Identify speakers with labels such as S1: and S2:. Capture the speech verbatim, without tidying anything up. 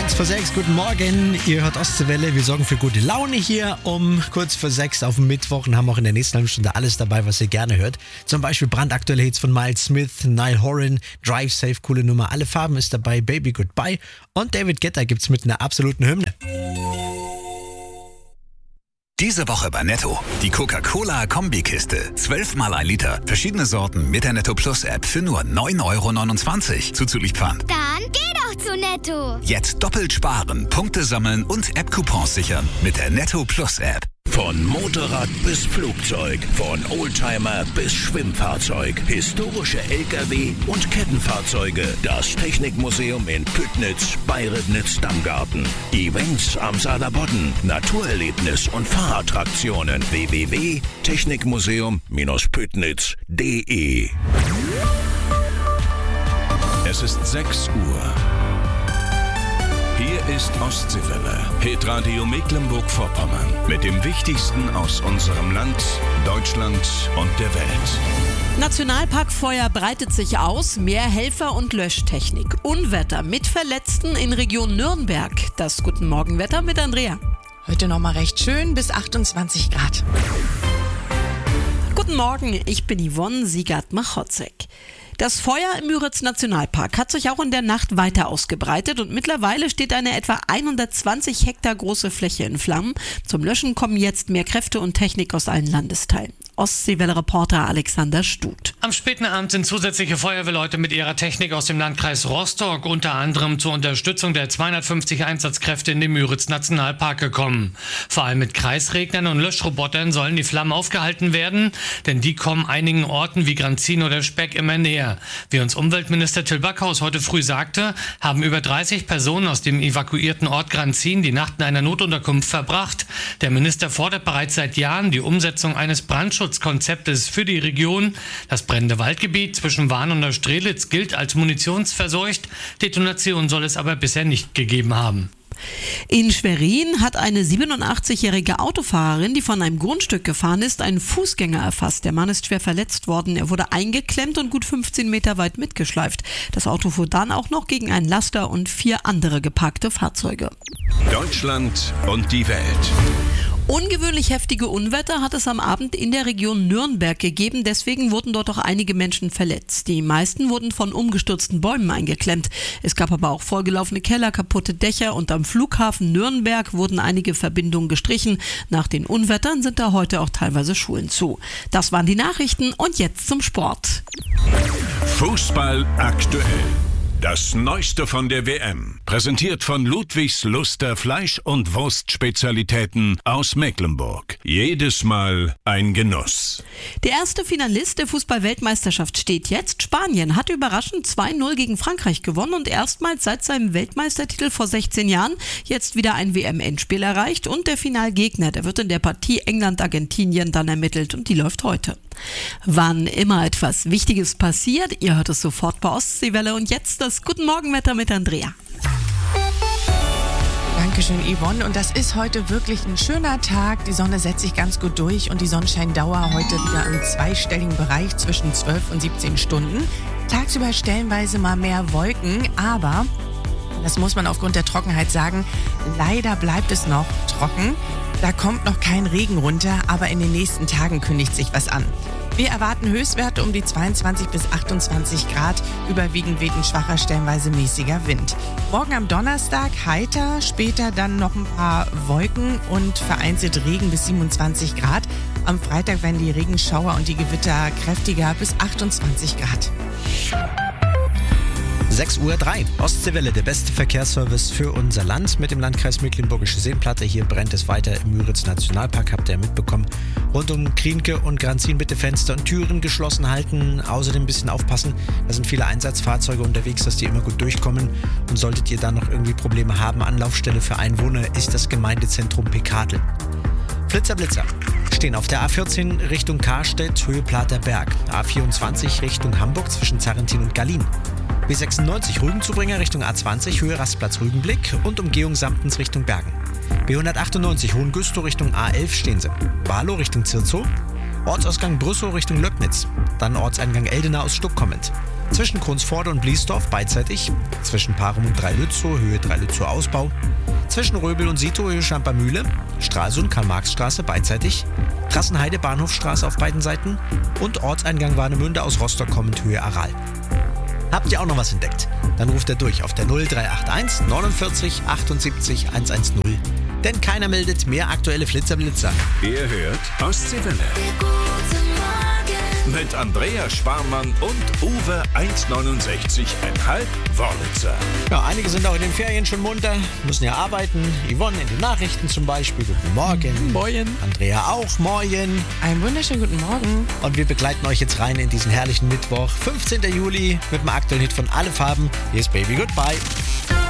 S1: Eins vor sechs, guten Morgen. Ihr hört Ostseewelle. Wir sorgen für gute Laune hier um kurz vor sechs auf dem Mittwoch und haben auch in der nächsten halben Stunde alles dabei, was ihr gerne hört. Zum Beispiel brandaktuelle Hits von Miles Smith, Niall Horan, Drive Safe, coole Nummer. Alle Farben ist dabei, Baby Goodbye. Und David Guetta gibt's mit einer absoluten Hymne.
S2: Diese Woche bei Netto. Die Coca-Cola-Kombikiste. zwölfmal ein Liter. Verschiedene Sorten mit der Netto Plus App für nur neun Euro neunundzwanzig. Zuzüglich Pfand.
S3: Dann geh doch zu Netto.
S2: Jetzt doppelt sparen, Punkte sammeln und App-Coupons sichern mit der Netto Plus App.
S4: Von Motorrad bis Flugzeug, von Oldtimer bis Schwimmfahrzeug, historische L K W und Kettenfahrzeuge. Das Technikmuseum in Püttnitz bei Ribnitz-Damgarten. Events am Saarlandbodden, Naturerlebnis und Fahrattraktionen. w w w punkt technikmuseum Bindestrich püttnitz punkt d e.
S5: Es ist sechs Uhr. Hier ist Ostseewelle, Hitradio Mecklenburg-Vorpommern. Mit dem Wichtigsten aus unserem Land, Deutschland und der Welt.
S6: Nationalparkfeuer breitet sich aus, mehr Helfer und Löschtechnik. Unwetter mit Verletzten in Region Nürnberg. Das Guten Morgenwetter mit Andrea.
S7: Heute nochmal recht schön, bis achtundzwanzig Grad.
S6: Guten Morgen, ich bin Yvonne Siegert-Machotzek. Das Feuer im Müritz-Nationalpark hat sich auch in der Nacht weiter ausgebreitet und mittlerweile steht eine etwa hundertzwanzig Hektar große Fläche in Flammen. Zum Löschen kommen jetzt mehr Kräfte und Technik aus allen Landesteilen. Ostseewelle-Reporter Alexander Stut.
S8: Am späten Abend sind zusätzliche Feuerwehrleute mit ihrer Technik aus dem Landkreis Rostock unter anderem zur Unterstützung der zweihundertfünfzig Einsatzkräfte in den Müritz-Nationalpark gekommen. Vor allem mit Kreisregnern und Löschrobotern sollen die Flammen aufgehalten werden, denn die kommen einigen Orten wie Granzin oder Speck immer näher. Wie uns Umweltminister Till Backhaus heute früh sagte, haben über dreißig Personen aus dem evakuierten Ort Granzin die Nacht in einer Notunterkunft verbracht. Der Minister fordert bereits seit Jahren die Umsetzung eines Brandschutzkonzeptes für die Region. Das brennende Waldgebiet zwischen Wahn und der Strelitz gilt als munitionsverseucht. Detonation soll es aber bisher nicht gegeben haben.
S6: In Schwerin hat eine siebenundachtzigjährige Autofahrerin, die von einem Grundstück gefahren ist, einen Fußgänger erfasst. Der Mann ist schwer verletzt worden. Er wurde eingeklemmt und gut fünfzehn Meter weit mitgeschleift. Das Auto fuhr dann auch noch gegen einen Laster und vier andere geparkte Fahrzeuge.
S5: Deutschland und die Welt.
S6: Ungewöhnlich heftige Unwetter hat es am Abend in der Region Nürnberg gegeben, deswegen wurden dort auch einige Menschen verletzt. Die meisten wurden von umgestürzten Bäumen eingeklemmt. Es gab aber auch vollgelaufene Keller, kaputte Dächer und am Flughafen Nürnberg wurden einige Verbindungen gestrichen. Nach den Unwettern sind da heute auch teilweise Schulen zu. Das waren die Nachrichten und jetzt zum Sport.
S5: Fußball aktuell. Das Neueste von der W M, präsentiert von Ludwigs Luster Fleisch- und Wurstspezialitäten aus Mecklenburg. Jedes Mal ein Genuss.
S6: Der erste Finalist der Fußball-Weltmeisterschaft steht jetzt. Spanien hat überraschend zwei null gegen Frankreich gewonnen und erstmals seit seinem Weltmeistertitel vor sechzehn Jahren jetzt wieder ein W M-Endspiel erreicht. Und der Finalgegner, der wird in der Partie England-Argentinien dann ermittelt und die läuft heute. Wann immer etwas Wichtiges passiert, ihr hört es sofort bei Ostseewelle und jetzt das Guten Morgenwetter mit Andrea.
S7: Dankeschön, Yvonne. Und das ist heute wirklich ein schöner Tag. Die Sonne setzt sich ganz gut durch und die Sonnenscheindauer heute wieder im zweistelligen Bereich zwischen zwölf und siebzehn Stunden. Tagsüber stellenweise mal mehr Wolken, aber, das muss man aufgrund der Trockenheit sagen, leider bleibt es noch trocken. Da kommt noch kein Regen runter, aber in den nächsten Tagen kündigt sich was an. Wir erwarten Höchstwerte um die zweiundzwanzig bis achtundzwanzig Grad, überwiegend weht ein schwacher, stellenweise mäßiger Wind. Morgen am Donnerstag heiter, später dann noch ein paar Wolken und vereinzelt Regen bis siebenundzwanzig Grad. Am Freitag werden die Regenschauer und die Gewitter kräftiger bis achtundzwanzig Grad.
S1: sechs Uhr drei. Ostseewelle, der beste Verkehrsservice für unser Land mit dem Landkreis Mecklenburgische Seenplatte. Hier brennt es weiter im Müritz-Nationalpark, habt ihr ja mitbekommen. Rund um Krienke und Granzin bitte Fenster und Türen geschlossen halten. Außerdem ein bisschen aufpassen, da sind viele Einsatzfahrzeuge unterwegs, dass die immer gut durchkommen. Und solltet ihr dann noch irgendwie Probleme haben, Anlaufstelle für Einwohner ist das Gemeindezentrum Pekadl. Flitzer, Blitzer. Stehen auf der A vierzehn Richtung Karstedt, Höhe Platerberg. A vierundzwanzig Richtung Hamburg zwischen Zarrentin und Gallien. B sechsundneunzig Rügenzubringer Richtung A zwanzig, Höhe Rastplatz Rügenblick und Umgehung Samtens Richtung Bergen. B hundertachtundneunzig Hohengüstrow Richtung A elf stehen sie. Barlow Richtung Zirzow. Ortsausgang Brüssow Richtung Löcknitz. Dann Ortseingang Eldena aus Stuck kommend. Zwischen Krunsforde und Bliesdorf beidseitig. Zwischen Parum und Dreilützow, Höhe Dreilützow Ausbau. Zwischen Röbel und Sito, Höhe Schampermühle. Stralsund, Karl-Marx-Straße beidseitig. Trassenheide, Bahnhofstraße auf beiden Seiten. Und Ortseingang Warnemünde aus Rostock kommend, Höhe Aral. Habt ihr auch noch was entdeckt? Dann ruft er durch auf der null drei acht eins neunundvierzig achtundsiebzig hundertzehn. Denn keiner meldet mehr aktuelle Flitzer-Blitzer.
S5: Ihr hört Ostseewelle. Mit Andrea Schwarmann und Uwe eins neunundsechzig Komma fünf Wörlitzer.
S1: Ja, einige sind auch in den Ferien schon munter, müssen ja arbeiten. Yvonne in den Nachrichten zum Beispiel. Guten Morgen.
S7: Moin.
S1: Andrea auch. Moin.
S7: Einen wunderschönen guten Morgen.
S1: Und wir begleiten euch jetzt rein in diesen herrlichen Mittwoch, fünfzehnten Juli, mit dem aktuellen Hit von Alle Farben. Hier ist Baby Goodbye.